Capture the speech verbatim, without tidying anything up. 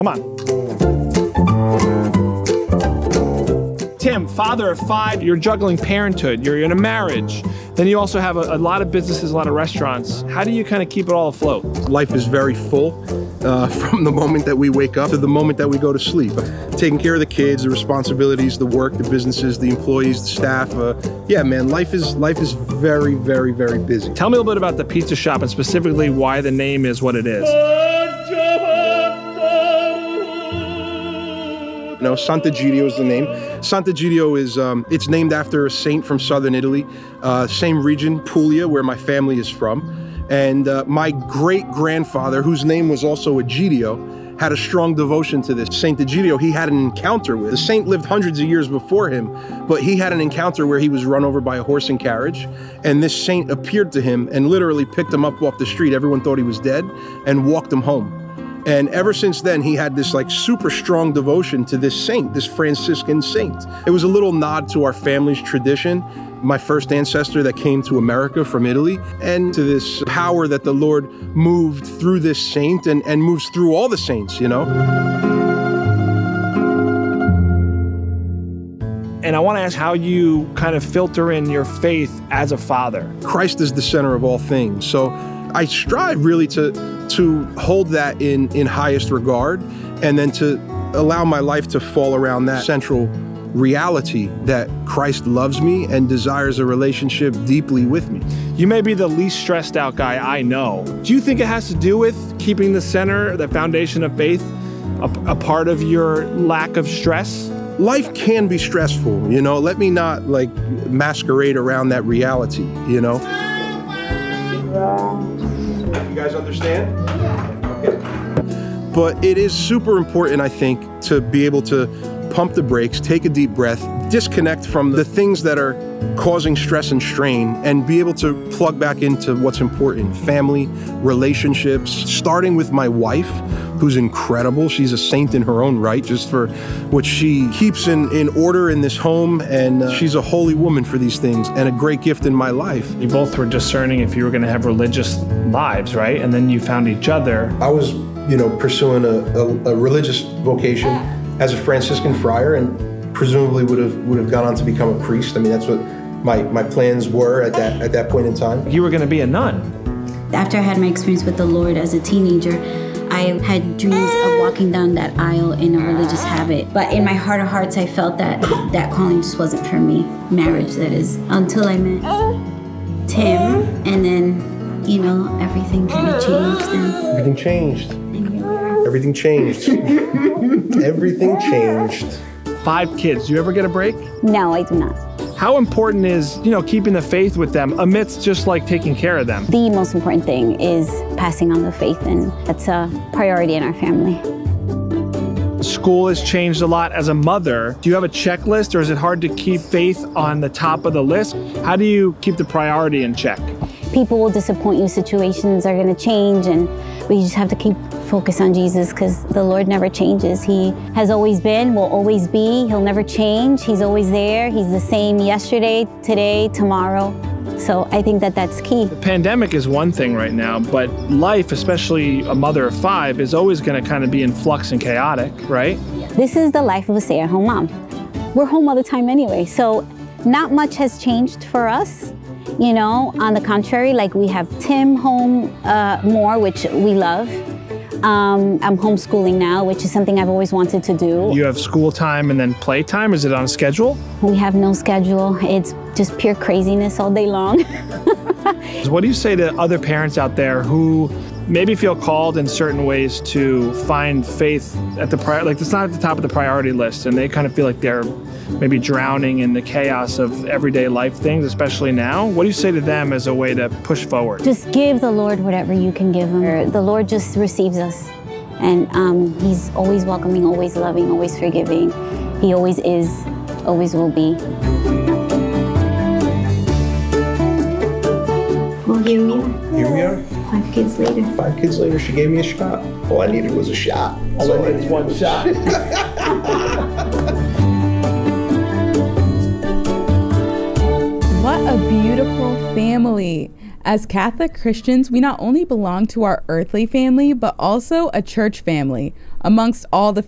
Come on. Tim, father of five, you're juggling parenthood, you're in a marriage. Then you also have a, a lot of businesses, a lot of restaurants. How do you kind of keep it all afloat? Life is very full uh, from the moment that we wake up to the moment that we go to sleep. Taking care of the kids, the responsibilities, the work, the businesses, the employees, the staff. Uh, yeah, man, life is life is very, very, very busy. Tell me a little bit about the pizza shop and specifically why the name is what it is. You know, Sant'Egidio is the name. Sant'Egidio is, um, it's named after a saint from southern Italy, uh, same region, Puglia, where my family is from. And uh, my great-grandfather, whose name was also Egidio, had a strong devotion to this. Saint Egidio, he had an encounter with. The saint lived hundreds of years before him, but he had an encounter where he was run over by a horse and carriage, and this saint appeared to him and literally picked him up off the street. Everyone thought he was dead, and walked him home. And ever since then, he had this like super strong devotion to this saint, this Franciscan saint. It was a little nod to our family's tradition, my first ancestor that came to America from Italy, and to this power that the Lord moved through this saint and, and moves through all the saints, you know? And I want to ask how you kind of filter in your faith as a father. Christ is the center of all things. So I strive really to, to hold that in, in highest regard, and then to allow my life to fall around that central reality that Christ loves me and desires a relationship deeply with me. You may be the least stressed out guy I know. Do you think it has to do with keeping the center, the foundation of faith, a, a part of your lack of stress? Life can be stressful, you know. Let me not like masquerade around that reality, you know. You guys understand? Yeah. Okay. But it is super important, I think, to be able to pump the brakes, take a deep breath, disconnect from the things that are causing stress and strain, and be able to plug back into what's important. Family, relationships, starting with my wife, who's incredible. She's a saint in her own right, just for what she keeps in, in order in this home, and uh, she's a holy woman for these things, and a great gift in my life. You both were discerning if you were gonna have religious lives, right? And then you found each other. I was, you know, pursuing a, a, a religious vocation as a Franciscan friar, and presumably would have would have gone on to become a priest. I mean, that's what my, my plans were at that at that point in time. You were gonna be a nun. After I had my experience with the Lord as a teenager, I had dreams of walking down that aisle in a religious habit. But in my heart of hearts, I felt that that calling just wasn't for me. Marriage, that is. Until I met Tim, and then, you know, everything kind of changed. And everything changed. Everything changed. Everything changed. Five kids. Do you ever get a break? No, I do not. How important is, you know, keeping the faith with them amidst just like taking care of them? The most important thing is passing on the faith, and that's a priority in our family. School has changed a lot. As a mother, do you have a checklist, or is it hard to keep faith on the top of the list? How do you keep the priority in check? People will disappoint you, situations are gonna change, and we just have to keep focus on Jesus, because the Lord never changes. He has always been, will always be. He'll never change. He's always there. He's the same yesterday, today, tomorrow. So I think that that's key. The pandemic is one thing right now, but life, especially a mother of five, is always going to kind of be in flux and chaotic, right? This is the life of a stay-at-home mom. We're home all the time anyway, so not much has changed for us. You know, on the contrary, like we have Tim home uh, more, which we love. Um, I'm homeschooling now, which is something I've always wanted to do. You have school time and then play time? Is it on a schedule? We have no schedule. It's just pure craziness all day long. What do you say to other parents out there who maybe feel called in certain ways to find faith at the prior, like it's not at the top of the priority list, and they kind of feel like they're maybe drowning in the chaos of everyday life things, especially now? What do you say to them as a way to push forward? Just give the Lord whatever you can give him. The Lord just receives us, and um, he's always welcoming, always loving, always forgiving. He always is, always will be. Well, here we are. Here we are. Five kids later. Five kids later, she gave me a shot. All I needed was a shot. All I needed was one shot. What a beautiful family. As Catholic Christians, we not only belong to our earthly family, but also a church family. Amongst all the